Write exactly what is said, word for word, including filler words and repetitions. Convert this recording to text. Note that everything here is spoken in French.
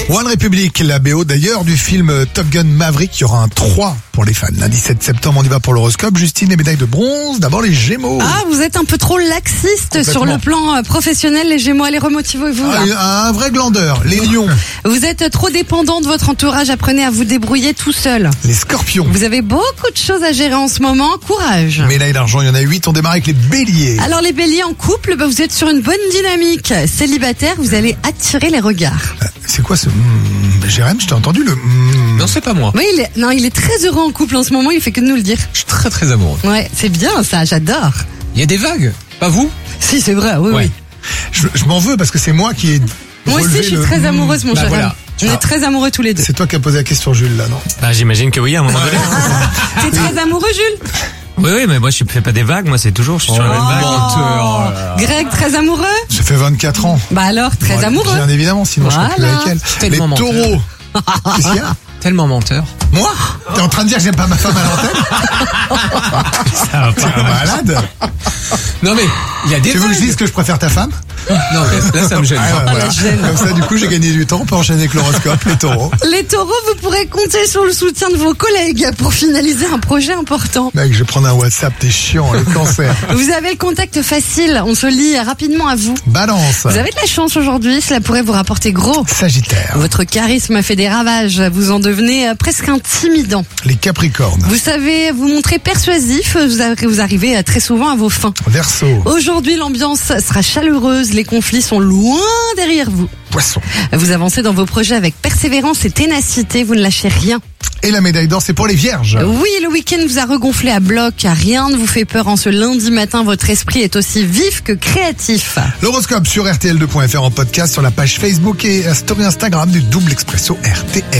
One Republic, la B O d'ailleurs du film Top Gun Maverick. Il y aura un trois pour les fans. Lundi sept septembre, on y va pour l'horoscope. Justine, les médailles de bronze. D'abord les Gémeaux. Ah, vous êtes un peu trop laxiste sur le plan professionnel, les Gémeaux. Allez, remotivez-vous. Ah, un vrai glandeur. Les Lions. Vous êtes trop dépendant de votre entourage. Apprenez à vous débrouiller tout seul. Les Scorpions. Vous avez beaucoup de choses à gérer en ce moment. Courage. Médailles d'argent, il y en a huit. On démarre avec les Béliers. Alors les Béliers en couple, bah, vous êtes sur une bonne dynamique. Célibataire, vous allez attirer les regards. Euh, c'est quoi ce... Mmh, Jérém, je t'ai entendu le... Mmh. Non, c'est pas moi. Oui, il est... non, il est très heureux en couple en ce moment. Il fait que de nous le dire. Je suis très très amoureux. Ouais, c'est bien ça. J'adore. Il y a des vagues. Pas vous? Si, c'est vrai. Oui, ouais. oui. Je, je m'en veux parce que c'est moi qui ai... Moi aussi, je suis le... très amoureuse, mon bah, cher. Voilà. On ah. est très amoureux tous les deux. C'est toi qui as posé la question, Jules, là, non? Bah, j'imagine que oui, à un moment donné. T'es très amoureux, Jules? Oui, oui, mais moi, je fais pas des vagues. Moi, c'est toujours, je suis Oh, sur la même vague. menteur. Greg, très amoureux? Ça fait vingt-quatre ans. Bah alors, très Ouais, amoureux. Bien évidemment, sinon Voilà. je serais plus avec elle. Tellement les Taureaux. Qu'est-ce qu'il y a? Tellement menteur. Moi? T'es en train de dire que j'aime pas ma femme à l'antenne? Ça va T'es un malade? Non mais, il y a des Tu veux que je vagues. dise que je préfère ta femme? Non mais là ça me gêne. Ah, pas. voilà. la gêne. Comme ça, du coup, j'ai gagné du temps. On peut enchaîner avec l'horoscope, les Taureaux. Les taureaux, vous pourrez compter sur le soutien de vos collègues pour finaliser un projet important. Mec, je vais prendre un WhatsApp, t'es chiant, le cancer. Vous avez le contact facile, on se lie rapidement à vous. Balance. Vous avez de la chance aujourd'hui, cela pourrait vous rapporter gros. Sagittaire. Votre charisme a fait des ravages, vous en devenez euh, presque intimidant. Les Capricornes. Vous savez vous montrer persuasif, vous arri- vous arrivez euh, très souvent à vos fins. Verseau. Aujourd'hui, l'ambiance sera chaleureuse, les conflits sont loin derrière vous. Poisson. Vous avancez dans vos projets avec persévérance et ténacité, vous ne lâchez rien. Et la médaille d'or, c'est pour les Vierges. Oui, le week-end vous a regonflé à bloc, rien ne vous fait peur en ce lundi matin, votre esprit est aussi vif que créatif. L'horoscope sur R T L deux point F R en podcast sur la page Facebook et la story Instagram du Double Expresso R T L.